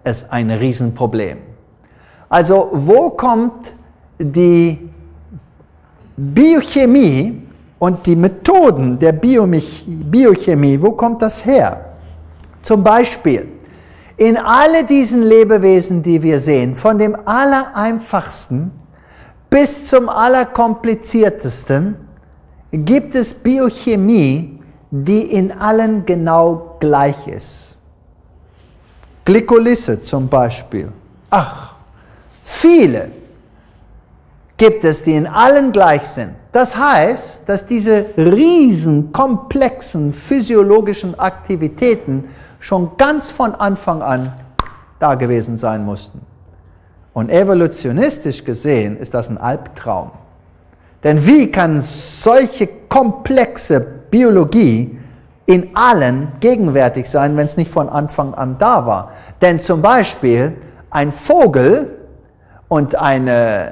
es ein Riesenproblem. Also wo kommt die Biochemie und die Methoden der Biochemie, wo kommt das her? Zum Beispiel, in alle diesen Lebewesen, die wir sehen, von dem allereinfachsten bis zum allerkompliziertesten, gibt es Biochemie, die in allen genau gleich ist. Glykolyse zum Beispiel. Ach, viele gibt es, die in allen gleich sind. Das heißt, dass diese riesen, komplexen physiologischen Aktivitäten schon ganz von Anfang an da gewesen sein mussten. Und evolutionistisch gesehen ist das ein Albtraum. Denn wie kann solche komplexe Biologie in allen gegenwärtig sein, wenn es nicht von Anfang an da war? Denn zum Beispiel ein Vogel und ein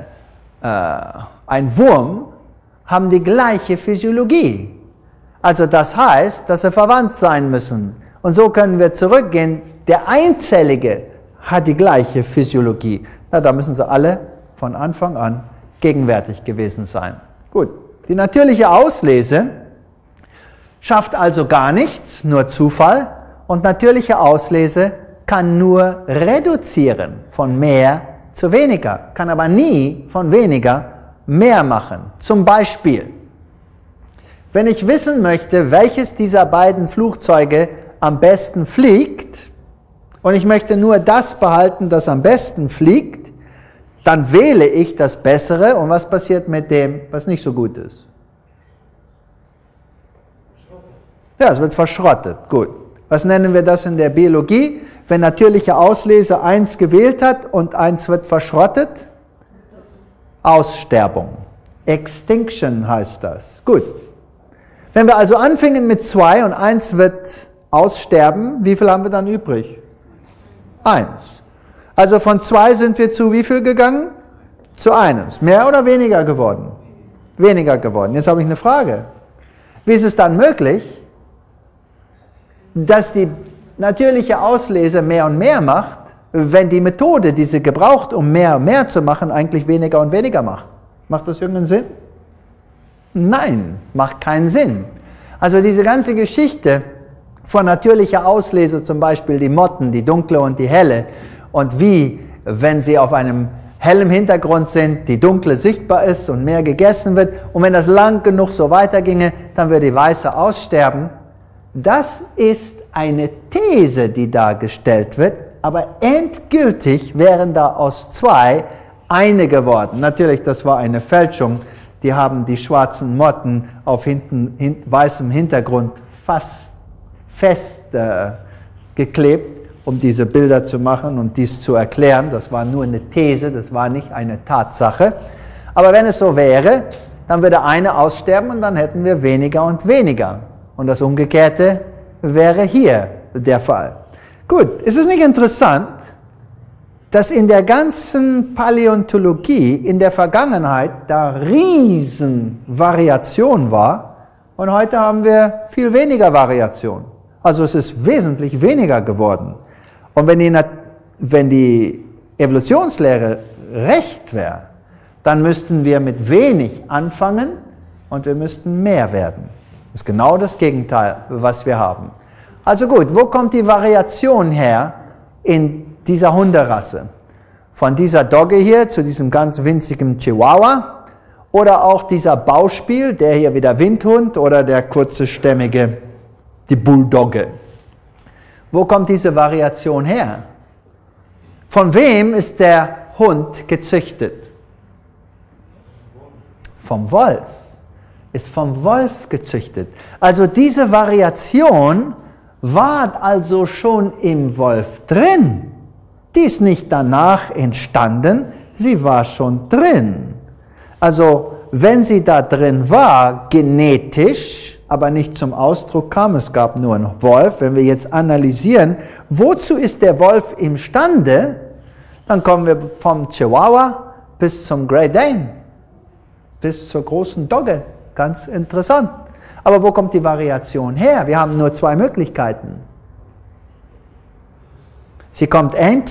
Wurm haben die gleiche Physiologie. Also das heißt, dass sie verwandt sein müssen. Und so können wir zurückgehen, der Einzellige hat die gleiche Physiologie. Na, da müssen sie alle von Anfang an gegenwärtig gewesen sein. Gut, die natürliche Auslese schafft also gar nichts, nur Zufall. Und natürliche Auslese kann nur reduzieren von mehr zu weniger, kann aber nie von weniger mehr machen. Zum Beispiel, wenn ich wissen möchte, welches dieser beiden Flugzeuge am besten fliegt, und ich möchte nur das behalten, das am besten fliegt, dann wähle ich das Bessere. Und was passiert mit dem, was nicht so gut ist? Ja, es wird verschrottet. Gut. Was nennen wir das in der Biologie? Wenn natürliche Auslese 1 gewählt hat und 1 wird verschrottet? Aussterbung. Extinction heißt das. Gut. Wenn wir also anfingen mit 2 und 1 wird aussterben, wie viel haben wir dann übrig? 1. Also von 2 sind wir zu wie viel gegangen? Zu 1. Mehr oder weniger geworden? Weniger geworden. Jetzt habe ich eine Frage. Wie ist es dann möglich, dass die natürliche Auslese mehr und mehr macht, wenn die Methode, die sie gebraucht, um mehr und mehr zu machen, eigentlich weniger und weniger macht? Macht das irgendeinen Sinn? Nein, macht keinen Sinn. Also diese ganze Geschichte von natürlicher Auslese, zum Beispiel die Motten, die dunkle und die helle, und wie, wenn sie auf einem hellen Hintergrund sind, die dunkle sichtbar ist und mehr gegessen wird, und wenn das lang genug so weiterginge, dann würde die weiße aussterben. Das ist eine These, die dargestellt wird, aber endgültig wären da aus 2 eine geworden. Natürlich, das war eine Fälschung. Die haben die schwarzen Motten auf weißem Hintergrund fast fest geklebt, um diese Bilder zu machen und dies zu erklären. Das war nur eine These, das war nicht eine Tatsache. Aber wenn es so wäre, dann würde eine aussterben und dann hätten wir weniger und weniger. Und das Umgekehrte wäre hier der Fall. Gut, ist es nicht interessant, dass in der ganzen Paläontologie in der Vergangenheit da riesen Variation war und heute haben wir viel weniger Variation. Also es ist wesentlich weniger geworden. Und wenn die Evolutionslehre recht wäre, dann müssten wir mit wenig anfangen und wir müssten mehr werden. Das ist genau das Gegenteil, was wir haben. Also gut, wo kommt die Variation her in dieser Hunderasse? Von dieser Dogge hier zu diesem ganz winzigen Chihuahua oder auch dieser Bauspiel, der hier wieder Windhund oder der kurzestämmige, die Bulldogge. Wo kommt diese Variation her? Von wem ist der Hund gezüchtet? Vom Wolf. Ist vom Wolf gezüchtet. Also diese Variation war also schon im Wolf drin. Die ist nicht danach entstanden, sie war schon drin. Also wenn sie da drin war, genetisch, aber nicht zum Ausdruck kam, es gab nur einen Wolf, wenn wir jetzt analysieren, wozu ist der Wolf imstande, dann kommen wir vom Chihuahua bis zum Great Dane, bis zur großen Dogge. Ganz interessant. Aber wo kommt die Variation her? Wir haben nur 2 Möglichkeiten. Sie kommt entweder